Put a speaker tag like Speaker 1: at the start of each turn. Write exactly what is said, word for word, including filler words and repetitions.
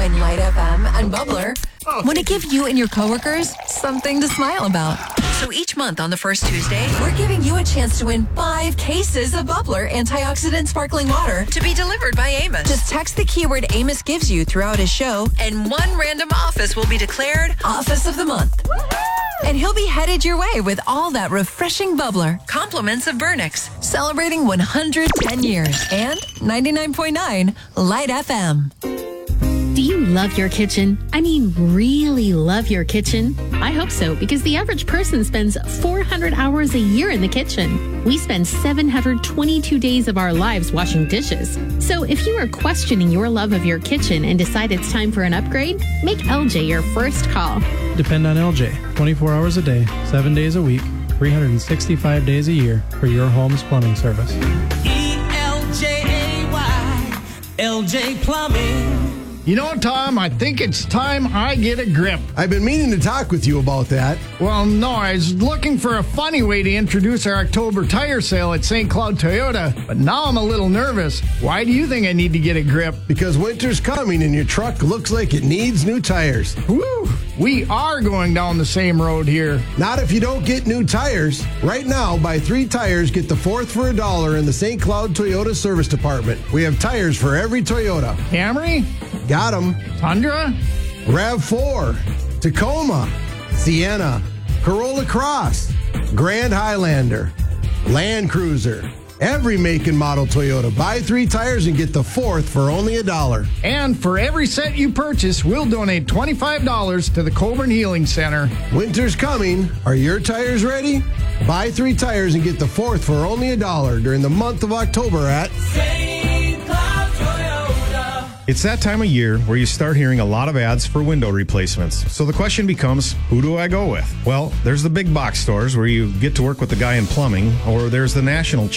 Speaker 1: and Light F M and Bubbler want to give you and your coworkers something to smile about. So each month on the first Tuesday, we're giving you a chance to win five cases of Bubbler antioxidant sparkling water to be delivered by Amos. Just text the keyword Amos gives you throughout his show, and one random office will be declared Office of the Month. And he'll be headed your way with all that refreshing bubbler. Compliments of Burnix, celebrating one hundred ten years. And ninety-nine point nine Light F M.
Speaker 2: Do you love your kitchen? I mean, really love your kitchen? I hope so, because the average person spends four hundred hours a year in the kitchen. We spend seven hundred twenty-two days of our lives washing dishes. So if you are questioning your love of your kitchen and decide it's time for an upgrade, make L J your first call.
Speaker 3: Depend on L J twenty-four hours a day, seven days a week, three hundred sixty-five days a year for your home's plumbing service.
Speaker 4: E L J A Y, L J Plumbing.
Speaker 5: You know, Tom, I think it's time I get a grip.
Speaker 6: I've been meaning to talk with you about that.
Speaker 5: Well, no, I was looking for a funny way to introduce our October tire sale at Saint Cloud Toyota, but now I'm a little nervous. Why do you think I need to get a grip?
Speaker 6: Because winter's coming and your truck looks like it needs new tires.
Speaker 5: Woo! We are going down the same road here.
Speaker 6: Not if you don't get new tires. Right now, buy three tires, get the fourth for a dollar in the Saint Cloud Toyota Service Department. We have tires for every Toyota.
Speaker 5: Camry?
Speaker 6: Got them.
Speaker 5: Tundra?
Speaker 6: RAV four, Tacoma, Sienna, Corolla Cross, Grand Highlander, Land Cruiser. Every make and model Toyota. Buy three tires and get the fourth for only a dollar.
Speaker 5: And for every set you purchase, we'll donate twenty-five dollars to the Coburn Healing Center.
Speaker 6: Winter's coming. Are your tires ready? Buy three tires and get the fourth for only a dollar during the month of October at
Speaker 4: Saint Cloud Toyota.
Speaker 7: It's that time of year where you start hearing a lot of ads for window replacements. So the question becomes, who do I go with? Well, there's the big box stores where you get to work with the guy in plumbing, or there's the national